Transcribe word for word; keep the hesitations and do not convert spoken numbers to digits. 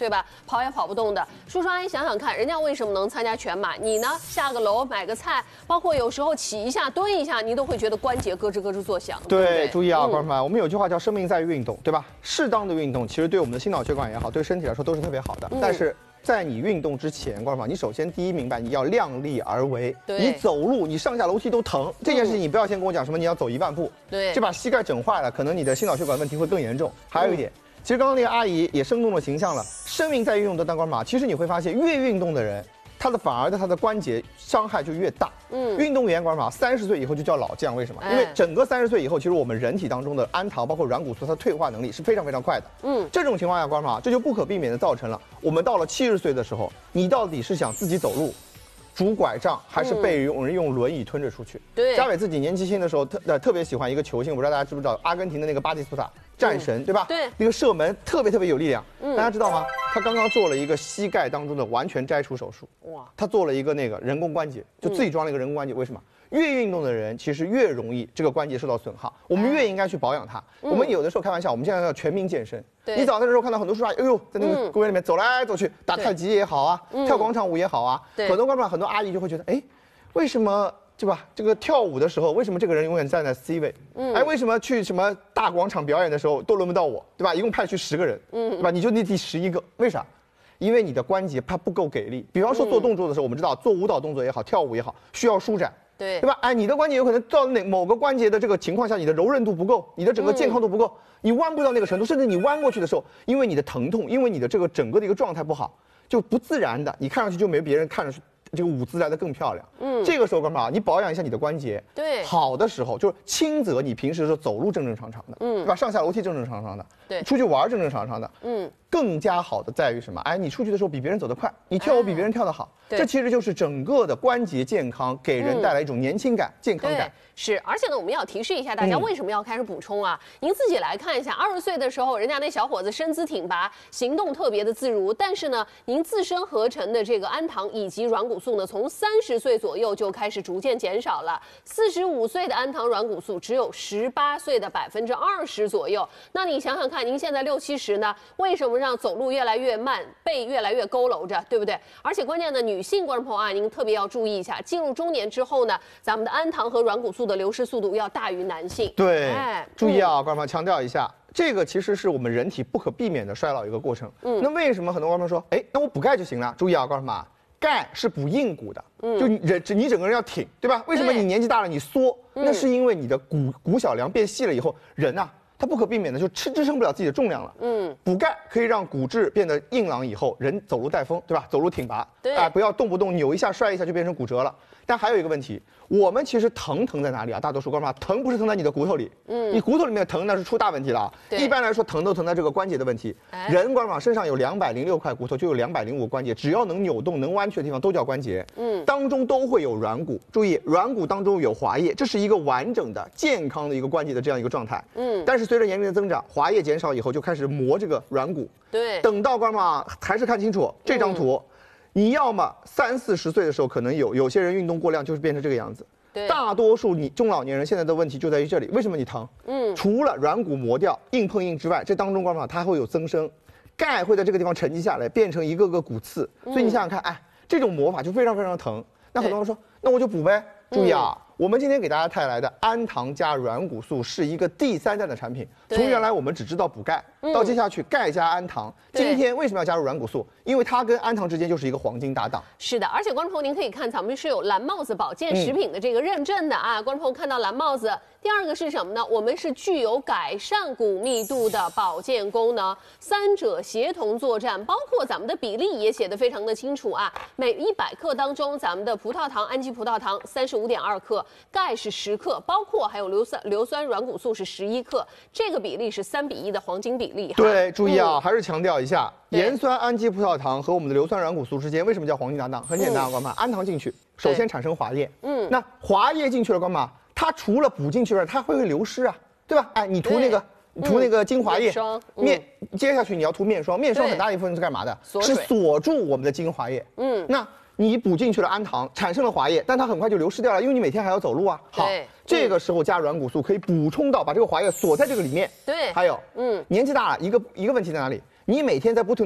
对吧？跑也跑不动的。叔叔阿姨想想看，人家为什么能参加全马？你呢？下个楼买个菜，包括有时候起一下、蹲一下，你都会觉得关节咯吱咯吱作响。对, 对, 对， 注意啊，观众们，我们有句话叫“生命在于运动”，对吧？适当的运动其实对我们的心脑血管也好，对身体来说都是特别好的。嗯、但是在你运动之前，观众们，你首先第一明白你要量力而为。你走路，你上下楼梯都疼，这件事情你不要先跟我讲什么你要走一万步，对，这把膝盖整坏了，可能你的心脑血管问题会更严重。还有一点。嗯其实刚刚那个阿姨也生动的形象了，生命在于运动的当官马。其实你会发现，越运动的人，他的反而的他的关节伤害就越大。嗯，运动员官马三十岁以后就叫老将，为什么？因为整个三十岁以后，其实我们人体当中的氨糖包括软骨素，它退化能力是非常非常快的。嗯，这种情况下官马，这就不可避免的造成了我们到了七十岁的时候，你到底是想自己走路？拄拐杖还是被有人用轮椅推着出去？对，嘉伟自己年纪轻的时候特呃特别喜欢一个球星，我不知道大家知不知道，阿根廷的那个巴蒂斯图塔战神，嗯、对吧？对，那个射门特别特别有力量。嗯，大家知道吗？他刚刚做了一个膝盖当中的完全摘除手术。哇，他做了一个那个人工关节，就自己装了一个人工关节。为什么？越运动的人其实越容易这个关节受到损耗，我们越应该去保养它。嗯、我们有的时候开玩笑，我们现在要全民健身。你早上的时候看到很多叔叔阿姨，哎呦，在那个公园里面走来走去，打太极也好啊，跳广场舞也好啊，很多观众很多阿姨就会觉得，哎，为什么对吧？这个跳舞的时候，为什么这个人永远站在 C 位？嗯，哎，为什么去什么大广场表演的时候都轮不到我，对吧？一共派去十个人，嗯，对吧？你就那第十一个，为啥？因为你的关节它不够给力。比方说做动作的时候，我们知道做舞蹈动作也好，跳舞也好，需要舒展。对，对吧？哎，你的关节有可能到哪某个关节的这个情况下，你的柔韧度不够，你的整个健康度不够，嗯、你弯不到那个程度，甚至你弯过去的时候，因为你的疼痛，因为你的这个整个的一个状态不好，就不自然的，你看上去就没别人看着这个舞姿来的更漂亮。嗯，这个时候干嘛？你保养一下你的关节。对，好的时候就是轻则你平时说走路正正常常的，嗯，对吧？上下楼梯正正常常的，对，出去玩正正常常的，嗯。更加好的在于什么？哎，你出去的时候比别人走得快，你跳舞比别人跳得好，哎、这其实就是整个的关节健康给人带来一种年轻感、嗯、健康感。 是，而且呢，我们要提示一下大家为什么要开始补充啊？嗯、您自己来看一下，二十岁的时候，人家那小伙子身姿挺拔，行动特别的自如，但是呢，您自身合成的这个氨糖以及软骨素呢，从三十岁左右就开始逐渐减少了。四十五岁的氨糖软骨素只有十八岁的百分之二十左右。那你想想看，您现在六七十呢，为什么让走路越来越慢，背越来越佝偻着，对不对？而且关键的，女性观众朋友啊，您特别要注意一下，进入中年之后呢，咱们的氨糖和软骨素的流失速度要大于男性。 对，哎，注意啊，观众朋友强调一下，这个其实是我们人体不可避免的衰老一个过程。嗯，那为什么很多观众说，哎，那我补钙就行了？注意啊，观众朋友，钙是补硬骨的，嗯，就你人你整个人要挺，对吧？为什么你年纪大了你缩？那是因为你的骨骨小梁变细了以后，人呐、啊。它不可避免的就支支撑不了自己的重量了。嗯，补钙可以让骨质变得硬朗，以后人走路带风，对吧？走路挺拔，对，哎、呃，不要动不动扭一下摔一下就变成骨折了。但还有一个问题，我们其实疼疼在哪里啊？大多数观众疼不是疼在你的骨头里，嗯，你骨头里面疼那是出大问题了。一般来说疼都疼在这个关节的问题。哎、人观众身上有两百零六块骨头，就有两百零五个关节，只要能扭动、能弯曲的地方都叫关节。嗯，当中都会有软骨，注意软骨当中有滑液，这是一个完整的、健康的一个关节的这样一个状态。嗯，但是随着年龄的增长，滑液减少以后，就开始磨这个软骨。对，等到观众还是看清楚这张图。嗯，你要么三四十岁的时候可能有，有些人运动过量就是变成这个样子。对，大多数你中老年人现在的问题就在于这里。为什么你疼？嗯，除了软骨磨掉、硬碰硬之外，这当中观众它会有增生，钙会在这个地方沉积下来，变成一个个骨刺。所以你想想看，哎，这种磨法就非常非常疼。那很多人说，那我就补呗。注意啊，嗯、我们今天给大家带来的氨糖加软骨素是一个第三代的产品。从原来我们只知道补钙，嗯、到接下去钙加氨糖，今天为什么要加入软骨素？因为它跟氨糖之间就是一个黄金搭档。 是的，而且观众朋友您可以看，咱们是有蓝帽子保健食品的这个认证的啊。嗯、观众朋友看到蓝帽子，第二个是什么呢？我们是具有改善骨密度的保健功能，三者协同作战，包括咱们的比例也写得非常的清楚啊。每一百克当中，咱们的葡萄糖、氨基葡萄糖三十五点二克，钙是十克，包括还有硫酸硫酸软骨素是十一克，这个比例是三比一的黄金比例。 对，注意啊，嗯、还是强调一下，盐酸氨基葡萄糖和我们的硫酸软骨素之间为什么叫黄金搭档？很简单啊，观众，氨糖进去，首先产生滑液，嗯，那滑液进去了，观众，它除了补进去外，它会会流失啊，对吧？哎，你涂那个涂那个精华液，嗯、面接下去你要涂面霜，面霜很大一部分是干嘛的？是锁住我们的精华液，嗯，那。你补进去了氨糖，产生了滑液，但它很快就流失掉了，因为你每天还要走路啊。好，这个时候加软骨素可以补充到，把这个滑液锁在这个里面。对，还有，嗯，年纪大了，一个一个问题在哪里？你每天在不停